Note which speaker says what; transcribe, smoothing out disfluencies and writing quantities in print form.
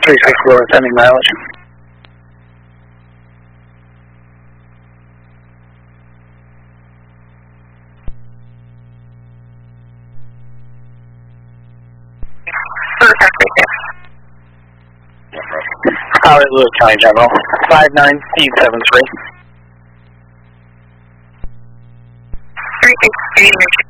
Speaker 1: 364 sending mileage. Hollywood Lewis County General, 59873.
Speaker 2: 363,